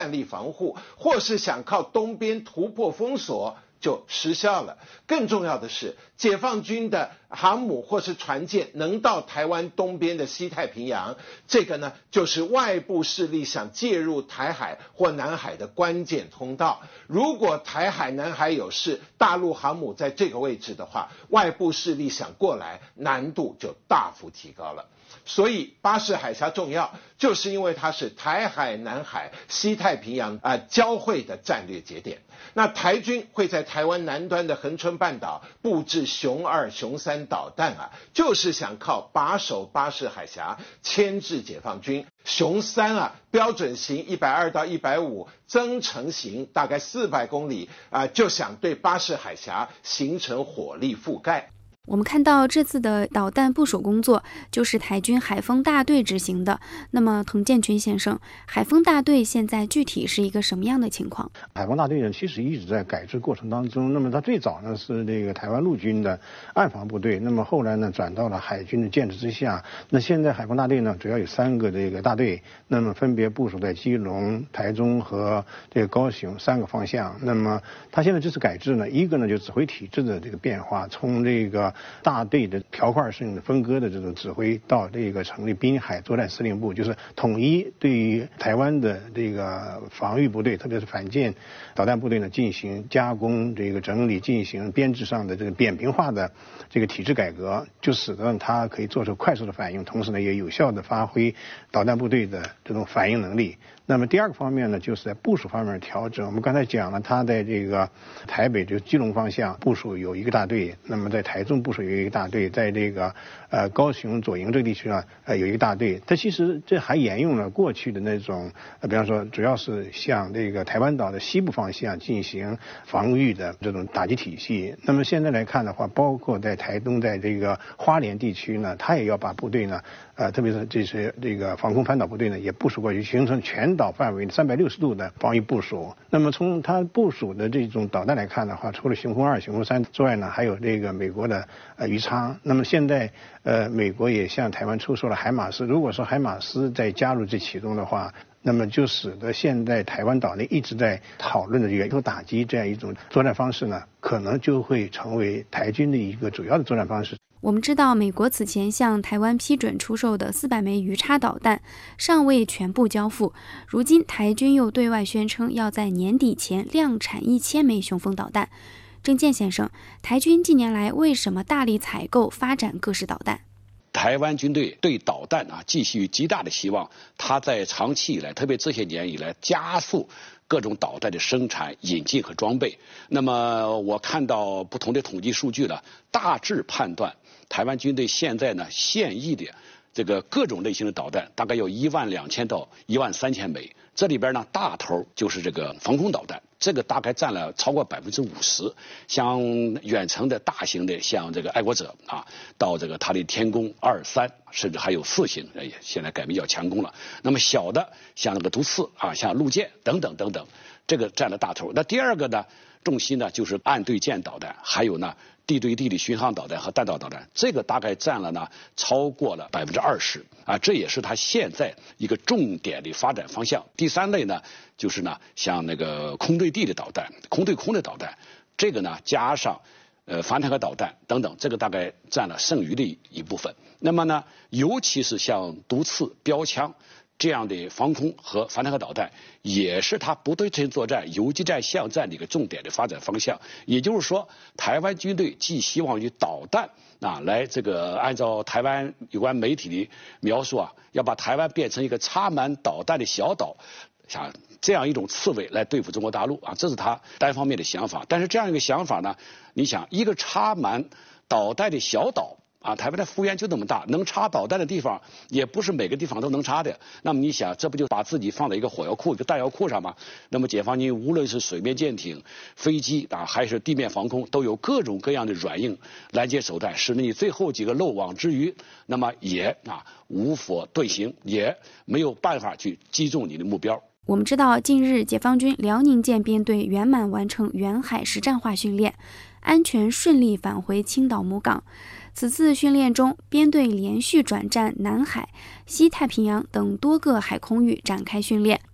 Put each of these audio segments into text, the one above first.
战力防护，或是想靠东边突破封锁，就失效了。更重要的是，解放军的航母或是船舰能到台湾东边的西太平洋，这个呢，就是外部势力想介入台海或南海的关键通道。如果台海、南海有事，大陆航母在这个位置的话，外部势力想过来，难度就大幅提高了。所以巴士海峡重要，就是因为它是台海、南海、西太平洋交汇的战略节点。那台军会在台湾南端的恒春半岛布置熊2、熊3导弹就是想靠把守巴士海峡牵制解放军。熊3标准型120到150，增程型大概400公里就想对巴士海峡形成火力覆盖。 我们看到这次的导弹部署工作就是台军海锋大队执行的。那么滕建群先生，海锋大队现在具体是一个什么样的情况？ 海锋大队呢，其实一直在改制过程当中。那么它最早呢是这个台湾陆军的岸防部队，那么后来呢转到了海军的建制之下。那现在海锋大队呢主要有3个这个大队，那么分别部署在基隆、台中和这个高雄3个方向。那么它现在这次改制呢，一个呢就指挥体制的这个变化，从这个大队的条块式的分割的这种指挥，到这个成立滨海作战司令部，就是统一对于台湾的这个防御部队，特别是反舰导弹部队呢进行加工、这个整理，进行编制上的这个扁平化的这个体制改革，就使得它可以做出快速的反应，同时呢也有效的发挥导弹部队的这种反应能力。那么第二个方面呢，就是在部署方面调整。我们刚才讲了，它在这个台北就是基隆方向部署有1个大队，那么在台中部署有1个大队，在这个高雄左营这个地区呢有1个大队。它其实这还沿用了过去的那种比方说主要是向这个台湾岛的西部方向进行防御的这种打击体系。那么现在来看的话，包括在台东，在这个花莲地区呢，它也要把部队呢特别是这些这个防空反导部队呢也部署过去，形成全岛范围360度的防御部署。那么从它部署的这种导弹来看的话，除了雄风2、雄风3之外呢，还有这个美国的鱼叉。那么现在美国也向台湾出售了海马斯，如果说海马斯再加入这其中的话，那么就使得现在台湾岛内一直在讨论的源头打击这样一种作战方式呢，可能就会成为台军的一个主要的作战方式。 我们知道，美国此前向台湾批准出售的400枚鱼叉导弹尚未全部交付，如今台军又对外宣称要在年底前量产1000枚雄风导弹。郑健先生，台军近年来为什么大力采购发展各式导弹？ 台湾军队对导弹寄予极大的希望，它在长期以来，特别这些年以来，加速各种导弹的生产、引进和装备。那么我看到不同的统计数据了，大致判断台湾军队现在呢现役的这个各种类型的导弹大概有12000到13000枚，这里边呢大头就是这个防空导弹，这个大概占了超过50%。像远程的大型的，像这个爱国者到这个它的天宫2、3，甚至还有4型，现在改名叫强攻了。那么小的像那个毒刺像陆舰等等等等，这个占了大头。那第二个呢，重心呢就是岸对舰导弹，还有呢地对地的巡航导弹和弹道导弹，这个大概占了呢超过了20%这也是它现在一个重点的发展方向。第3类呢，就是呢像那个空对地的导弹、空对空的导弹，这个呢加上反坦克导弹等等，这个大概占了剩余的一部分。那么呢，尤其是像毒刺、标枪这样的防空和反坦克导弹，也是它不对称作战、游击战、巷战的一个重点的发展方向。也就是说，台湾军队既希望于导弹来这个按照台湾有关媒体的描述要把台湾变成一个插满导弹的小岛，像这样一种刺猬来对付中国大陆这是他单方面的想法。但是这样一个想法呢，你想一个插满导弹的小岛台湾的幅员就那么大，能插导弹的地方也不是每个地方都能插的。那么你想，这不就把自己放在一个火药库、一个弹药库上吗？那么解放军无论是水面舰艇、飞机还是地面防空，都有各种各样的软硬拦截手段，使得你最后几个漏网之鱼，那么也无法遁形，也没有办法去击中你的目标。 我们知道，近日解放军辽宁舰编队圆满完成远海实战化训练，安全顺利返回青岛母港。此次训练中，编队连续转战南海、西太平洋等多个海空域展开训练，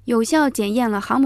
有效检验了航母